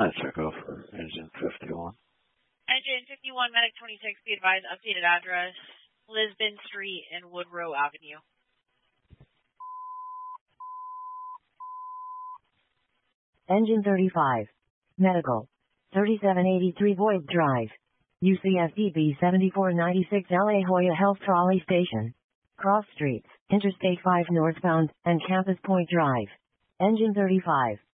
I took off for engine 51. Engine 51, Medic 26, be advised, updated address, Lisbon Street and Woodrow Avenue. Engine 35. Medical. 3783 Boyd Drive. UCSDB 7496 La Jolla Health Trolley Station. Cross Streets, Interstate 5 northbound, and Campus Point Drive. Engine 35.